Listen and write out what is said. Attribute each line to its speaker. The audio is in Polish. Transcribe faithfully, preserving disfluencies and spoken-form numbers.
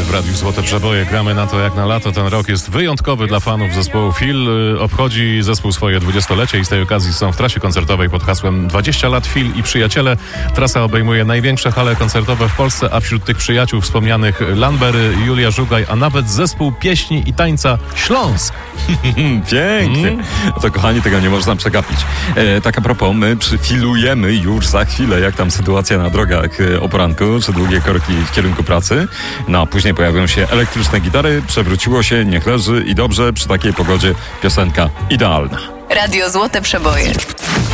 Speaker 1: w Radiu Złote Przeboje. Gramy na to jak na lato. Ten rok jest wyjątkowy dla fanów zespołu Fil. Obchodzi zespół swoje dwudziestolecie i z tej okazji są w trasie koncertowej pod hasłem dwadzieścia lat Fil i przyjaciele. Trasa obejmuje największe hale koncertowe w Polsce, a wśród tych przyjaciół wspomnianych Lambery, Julia Żugaj, a nawet zespół pieśni i tańca Śląsk.
Speaker 2: Pięknie. Mm. To kochani, tego nie można przegapić. E, tak a propos, my przyfilujemy już za chwilę, jak tam sytuacja na drogach o poranku, czy długie korki w kierunku pracy. No a później pojawią się elektryczne gitary, przewróciło się, niech leży i dobrze, przy takiej pogodzie piosenka idealna.
Speaker 3: Radio Złote Przeboje.